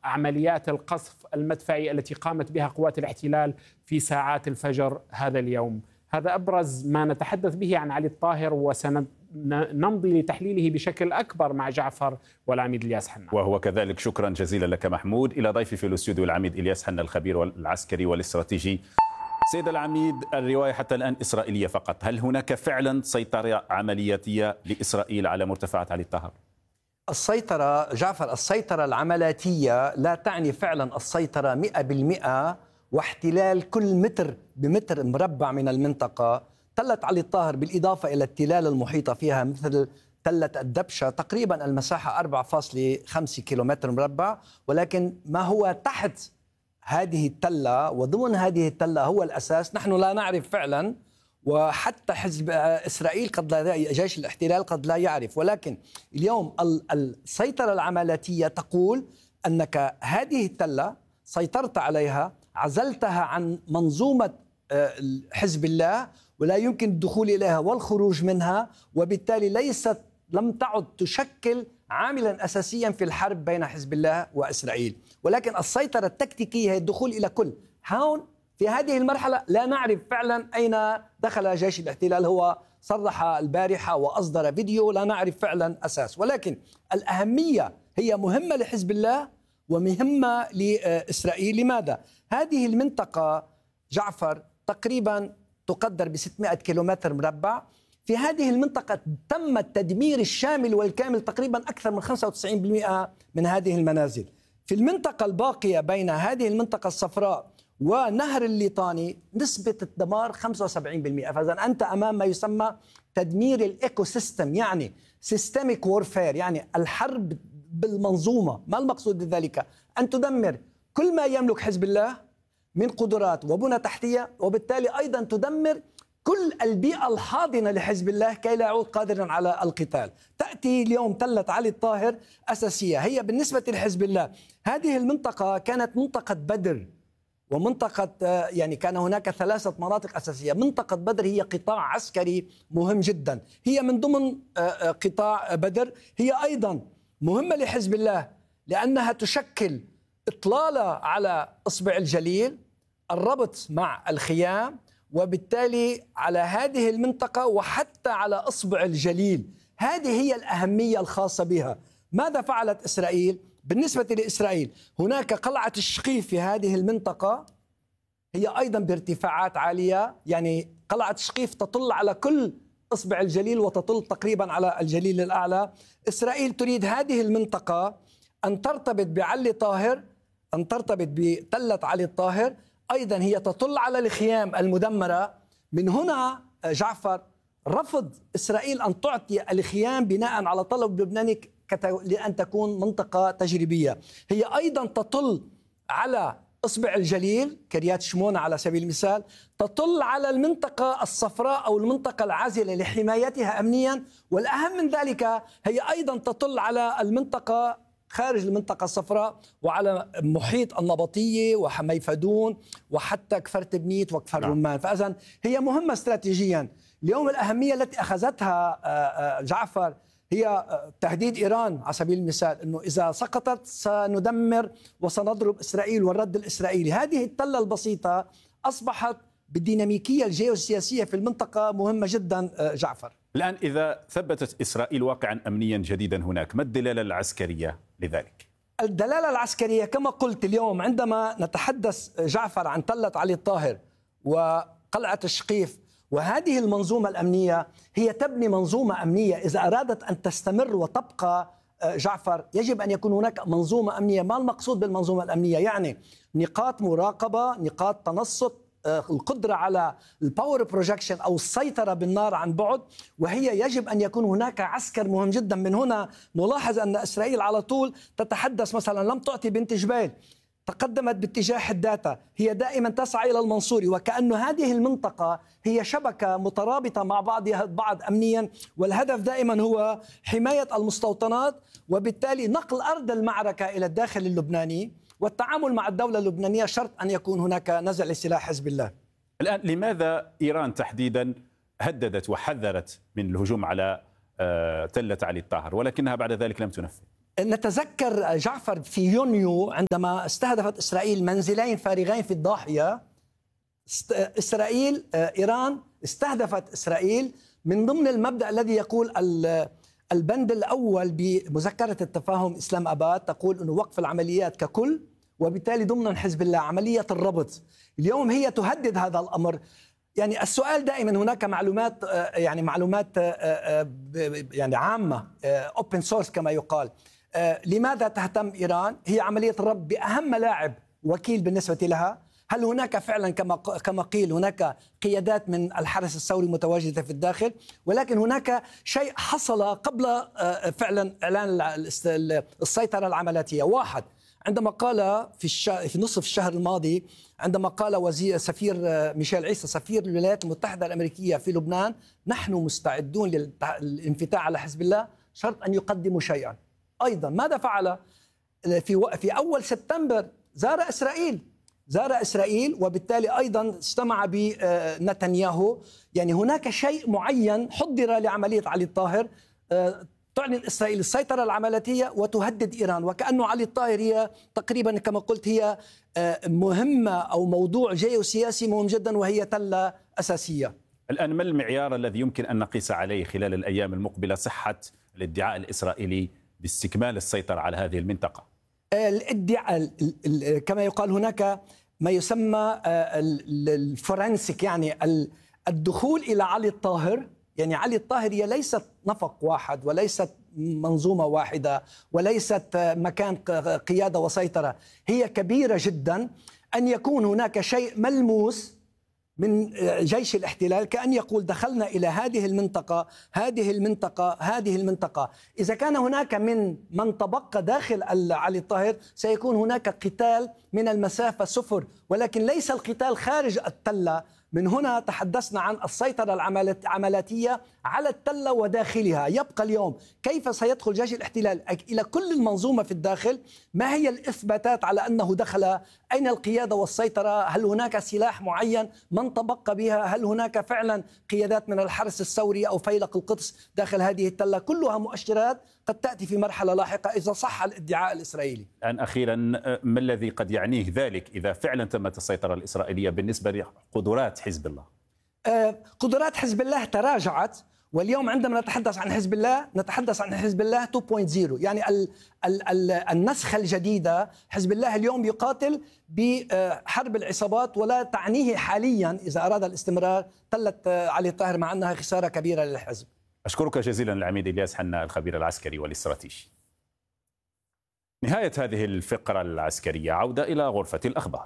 عمليات القصف المدفعي التي قامت بها قوات الاحتلال في ساعات الفجر هذا اليوم. هذا أبرز ما نتحدث به عن علي الطاهر، وسنمضي لتحليله بشكل أكبر مع جعفر والعميد إلياس حنا. وهو كذلك. شكرا جزيلا لك محمود. إلى ضيفي في الاستوديو العميد إلياس حنا الخبير العسكري والاستراتيجي. سيد العميد، الرواية حتى الآن إسرائيلية فقط، هل هناك فعلا سيطرة عملياتية لإسرائيل على مرتفعات علي الطاهر؟ السيطرة العملياتية لا تعني فعلا السيطرة 100% واحتلال كل متر بمتر مربع من المنطقة. تلة علي الطاهر بالإضافة إلى التلال المحيطة فيها مثل تلة الدبشة تقريبا المساحة 4.5 كيلومتر مربع، ولكن ما هو تحت هذه التلة وضمن هذه التلة هو الأساس نحن لا نعرف فعلا، وحتى حزب إسرائيل قد لا، جيش الاحتلال قد لا يعرف. ولكن اليوم السيطرة العملياتية تقول أنك هذه التلة سيطرت عليها، عزلتها عن منظومة حزب الله ولا يمكن الدخول إليها والخروج منها، وبالتالي لم تعد تشكل عاملا أساسيا في الحرب بين حزب الله وإسرائيل. ولكن السيطرة التكتيكية هي الدخول إلى كل هون. في هذه المرحلة لا نعرف فعلا أين دخل جيش الاحتلال، هو صرح البارحة وأصدر فيديو، لا نعرف فعلا أساس. ولكن الأهمية هي مهمة لحزب الله ومهمة لإسرائيل. لماذا؟ هذه المنطقة جعفر تقريبا تقدر ب600 كيلومتر مربع. في هذه المنطقة تم التدمير الشامل والكامل، تقريبا أكثر من 95% من هذه المنازل. في المنطقة الباقية بين هذه المنطقة الصفراء ونهر الليطاني نسبة الدمار 75%. فإذا أنت أمام ما يسمى تدمير الإيكو سيستم، يعني سيستميك وورفير، يعني الحرب بالمنظومة. ما المقصود بذلك؟ أن تدمر كل ما يملك حزب الله من قدرات وبنى تحتية، وبالتالي أيضا تدمر كل البيئة الحاضنة لحزب الله كي لا يعود قادرا على القتال. تأتي اليوم تلة علي الطاهر أساسية. هي بالنسبة لحزب الله هذه المنطقة كانت منطقة بدر، ومنطقة يعني كان هناك 3 مناطق أساسية. منطقة بدر هي قطاع عسكري مهم جدا، هي من ضمن قطاع بدر. هي أيضا مهمة لحزب الله لأنها تشكل إطلالة على إصبع الجليل، الربط مع الخيام، وبالتالي على هذه المنطقة وحتى على إصبع الجليل. هذه هي الأهمية الخاصة بها. ماذا فعلت إسرائيل؟ بالنسبة لإسرائيل هناك قلعة الشقيف في هذه المنطقة، هي أيضا بارتفاعات عالية. يعني قلعة الشقيف تطل على كل إصبع الجليل وتطل تقريبا على الجليل الأعلى. إسرائيل تريد هذه المنطقة أن ترتبط بعلي طاهر، أن ترتبط بتلة علي الطاهر، أيضا هي تطل على الخيام المدمرة. من هنا جعفر رفض إسرائيل أن تعطي الخيام بناء على طلب لبناني لأن تكون منطقة تجريبية. هي أيضا تطل على إصبع الجليل كريات شمونة على سبيل المثال، تطل على المنطقة الصفراء أو المنطقة العازلة لحمايتها أمنيا، والأهم من ذلك هي أيضا تطل على المنطقة خارج المنطقة الصفراء وعلى محيط النبطية وحميفدون وحتى كفر تبنيت وكفر رمان. فإذن هي مهمة استراتيجيا. اليوم الأهمية التي أخذتها جعفر هي تهديد إيران على سبيل المثال، أنه إذا سقطت سندمر وسنضرب إسرائيل والرد الإسرائيلي. هذه التلة البسيطة أصبحت بالديناميكية الجيوسياسية في المنطقة مهمة جدا جعفر. الآن إذا ثبتت إسرائيل واقعا أمنيا جديدا هناك، ما الدلالة العسكرية لذلك؟ الدلالة العسكرية كما قلت اليوم عندما نتحدث جعفر عن تلة علي الطاهر وقلعة الشقيف وهذه المنظومة الأمنية، هي تبني منظومة أمنية. إذا أرادت أن تستمر وتبقى جعفر يجب أن يكون هناك منظومة أمنية. ما المقصود بالمنظومة الأمنية؟ يعني نقاط مراقبة، نقاط تنصت، القدرة على الباور بروجكشن أو السيطرة بالنار عن بعد، وهي يجب أن يكون هناك عسكر مهم جدا. من هنا نلاحظ أن إسرائيل على طول تتحدث مثلا لم تعطي بنت جبيل، تقدمت باتجاه حداتا، هي دائما تسعى إلى المنصوري، وكأن هذه المنطقة هي شبكة مترابطة مع بعضها البعض أمنيا، والهدف دائما هو حماية المستوطنات وبالتالي نقل أرض المعركة إلى الداخل اللبناني والتعامل مع الدولة اللبنانية شرط أن يكون هناك نزع لسلاح حزب الله. الآن لماذا إيران تحديدا هددت وحذرت من الهجوم على تلة علي الطاهر ولكنها بعد ذلك لم تنفذ؟ نتذكر جعفر في يونيو عندما استهدفت إسرائيل منزلين فارغين في الضاحية. إيران استهدفت إسرائيل من ضمن المبدأ الذي يقول البند الأول بمذكرة التفاهم إسلام أباد، تقول أنه وقف العمليات ككل، وبالتالي ضمن حزب الله عملية الربط. اليوم هي تهدد هذا الأمر. يعني السؤال دائما، هناك معلومات يعني عامة open source كما يقال. لماذا تهتم إيران؟ هي عملية الربط بأهم لاعب وكيل بالنسبة لها. هل هناك فعلا كما قيل هناك قيادات من الحرس الثوري متواجدة في الداخل؟ ولكن هناك شيء حصل قبل فعلا إعلان السيطرة العملياتية. واحد، عندما قال في نصف الشهر الماضي، عندما قال سفير ميشيل عيسى سفير الولايات المتحدة الأمريكية في لبنان: نحن مستعدون للانفتاح على حزب الله شرط أن يقدموا شيئا. أيضا ماذا فعل؟ في أول سبتمبر زار إسرائيل وبالتالي أيضا استمع بنتنياهو. يعني هناك شيء معين حضر لعملية علي الطاهر. تعلن إسرائيل السيطرة العملياتية وتهدد إيران، وكأنه علي الطاهر هي تقريبا كما قلت هي مهمة أو موضوع جيوسياسي مهم جدا، وهي تلة أساسية. الآن ما المعيار الذي يمكن أن نقيس عليه خلال الأيام المقبلة صحة الادعاء الإسرائيلي باستكمال السيطرة على هذه المنطقة؟ الادعاء كما يقال هناك ما يسمى الفورنسيك، يعني الدخول إلى علي الطاهر. يعني علي الطاهر هي ليست نفق واحد، وليست منظومة واحدة، وليست مكان قيادة وسيطرة. هي كبيرة جدا. أن يكون هناك شيء ملموس من جيش الاحتلال، كأن يقول دخلنا إلى هذه المنطقة. إذا كان هناك من تبقى داخل علي الطاهر سيكون هناك قتال من المسافة صفر، ولكن ليس القتال خارج التلة. من هنا تحدثنا عن السيطرة العملياتية على التلة وداخلها. يبقى اليوم كيف سيدخل جيش الاحتلال إلى كل المنظومة في الداخل؟ ما هي الإثباتات على أنه دخل؟ أين القيادة والسيطرة؟ هل هناك سلاح معين؟ من تبقى بها؟ هل هناك فعلا قيادات من الحرس الثوري أو فيلق القدس داخل هذه التلة؟ كلها مؤشرات قد تأتي في مرحلة لاحقة إذا صح الادعاء الإسرائيلي. الآن أخيرا، ما الذي قد يعنيه ذلك إذا فعلا تمت السيطرة الإسرائيلية بالنسبة لقدرات حزب الله؟ قدرات حزب الله تراجعت، واليوم عندما نتحدث عن حزب الله نتحدث عن حزب الله 2.0، يعني النسخة الجديدة. حزب الله اليوم يقاتل بحرب العصابات، ولا تعنيه حاليا إذا أراد الاستمرار تلة علي الطاهر، مع أنها خسارة كبيرة للحزب. أشكرك جزيلا العميد إلياس حنا، الخبير العسكري والاستراتيجي. نهاية هذه الفقرة العسكرية، عودة إلى غرفة الأخبار.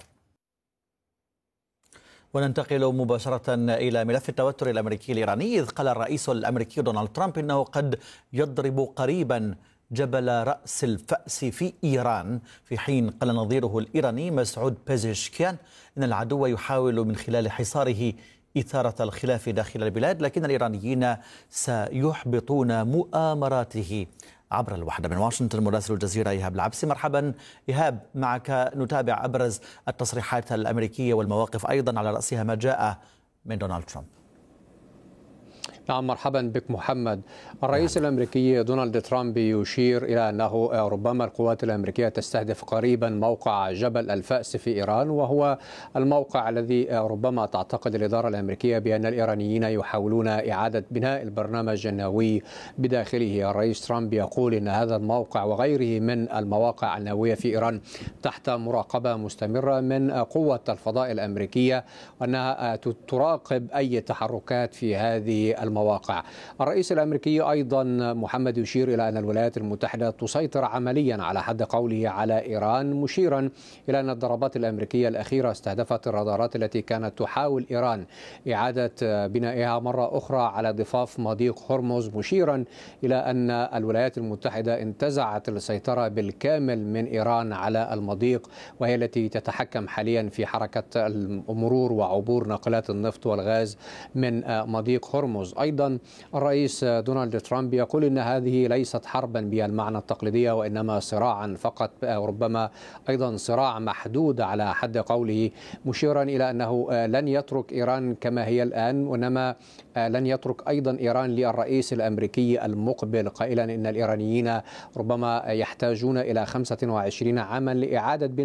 وننتقل مباشرة إلى ملف التوتر الأمريكي الإيراني، إذ قال الرئيس الأمريكي دونالد ترامب إنه قد يضرب قريبا جبل رأس الفأس في إيران، في حين قال نظيره الإيراني مسعود بيزشكيان إن العدو يحاول من خلال حصاره إثارة الخلاف داخل البلاد، لكن الإيرانيين سيحبطون مؤامراته. عبر الوحدة من واشنطن مراسل الجزيرة إيهاب العبسي. مرحبا إيهاب، معك نتابع أبرز التصريحات الأمريكية والمواقف، أيضا على رأسها ما جاء من دونالد ترامب. نعم، مرحبا بك محمد. الرئيس الأمريكي دونالد ترامب يشير إلى أنه ربما القوات الأمريكية تستهدف قريبا موقع جبل الفأس في إيران، وهو الموقع الذي ربما تعتقد الإدارة الأمريكية بأن الإيرانيين يحاولون إعادة بناء البرنامج النووي بداخله. الرئيس ترامب يقول إن هذا الموقع وغيره من المواقع النووية في إيران تحت مراقبة مستمرة من قوة الفضاء الأمريكية، وأنها تراقب أي تحركات في هذه المواقع. الرئيس الأمريكي أيضا محمد يشير إلى أن الولايات المتحدة تسيطر عمليا على حد قوله على إيران، مشيرا إلى أن الضربات الأمريكية الأخيرة استهدفت الرادارات التي كانت تحاول إيران إعادة بنائها مرة أخرى على ضفاف مضيق هرمز، مشيرا إلى أن الولايات المتحدة انتزعت السيطرة بالكامل من إيران على المضيق، وهي التي تتحكم حاليا في حركة المرور وعبور ناقلات النفط والغاز من مضيق هرمز. أيضا الرئيس دونالد ترامب يقول إن هذه ليست حربا بالمعنى التقليدية، وإنما صراعا فقط، ربما أيضا صراع محدود على حد قوله، مشيرا إلى أنه لن يترك إيران كما هي الآن، وإنما لن يترك أيضا إيران للرئيس الأمريكي المقبل، قائلا إن الإيرانيين ربما يحتاجون إلى 25 عاما لإعادة